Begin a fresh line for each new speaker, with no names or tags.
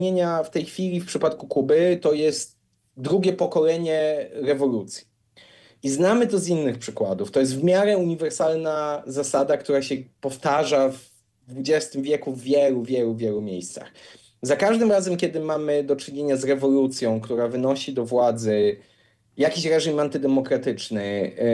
w tej chwili w przypadku Kuby to jest drugie pokolenie rewolucji. I znamy to z innych przykładów. To jest w miarę uniwersalna zasada, która się powtarza w XX wieku w wielu miejscach. Za każdym razem, kiedy mamy do czynienia z rewolucją, która wynosi do władzy jakiś reżim antydemokratyczny,